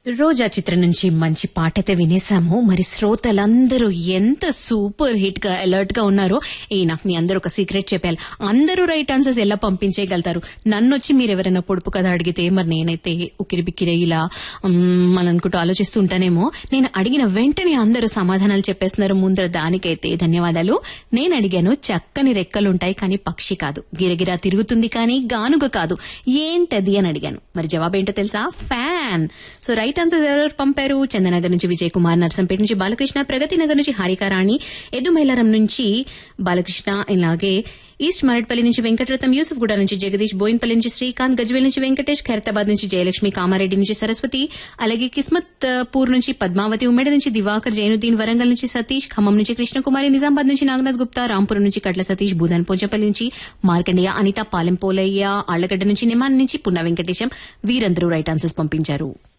రోజా చిత్రం నుంచి మంచి పాట అయితే వినేసాము. మరి శ్రోతలందరూ ఎంత సూపర్ హిట్ గా అలర్ట్ గా ఉన్నారో. నాకు మీ అందరూ ఒక సీక్రెట్ చెప్పాలి. అందరూ రైట్ ఆన్సర్స్ ఎలా పంపించేయగలుగుతారు? నన్ను వచ్చి మీరు ఎవరైనా పొడుపు కథ అడిగితే మరి నేనైతే ఉక్కిరి బిక్కిరి ఇలా అని అనుకుంటూ ఆలోచిస్తూ ఉంటానేమో. నేను అడిగిన వెంటనే అందరూ సమాధానాలు చెప్పేస్తున్నారు. ముందర దానికైతే ధన్యవాదాలు. నేను అడిగాను చక్కని రెక్కలుంటాయి కానీ పక్షి కాదు, గిరగిరా తిరుగుతుంది కానీ గానుగ కాదు, ఏంటది అని అడిగాను. మరి జవాబు ఏంటో తెలుసా? ఫ్యాన్. సో రైట్ ఆన్సర్స్ ఎవరు పంపారు? చందనగర్ నుంచి విజయ్ కుమార్, నర్సంపేట నుంచి బాలకృష్ణ, ప్రగతి నగర్ నుంచి హారికారాణి, ఎదుమైలారం నుంచి బాలకృష్ణ, ఇలాగే ఈస్ట్ మరట్పల్లి నుంచి వెంకటరత్నం, యూసుఫ్గూడ నుంచి జగదీష్, బోయిన్పల్లి నుంచి శ్రీకాంత్, గజ్వేల్ నుంచి వెంకటేష్, ఖైరతాబాద్ నుంచి జయలక్ష్మి, కామారెడ్డి నుంచి సరస్వతి, అలాగే కిస్మత్ పూర్ నుంచి పద్మావతి, ఉమ్మడి నుంచి దివాకర్, జైనుద్దీన్, వరంగల్ నుంచి సతీష్, ఖమ్మం నుంచి కృష్ణకుమారి, నిజామాబాద్ నుంచి నాగనాథ్ గుప్తా, రాంపురం నుంచి కట్ల సతీష్, భూదాన్ పోచంపల్లి నుంచి మార్కండేయ, అనిత, పాలెం పోలయ్య, ఆళ్లగడ్డ నుంచి నిమాన్ నుంచి పున్న వెంకటేశం, వీరందరూ రైట్ ఆన్సర్స్ పంపించారు.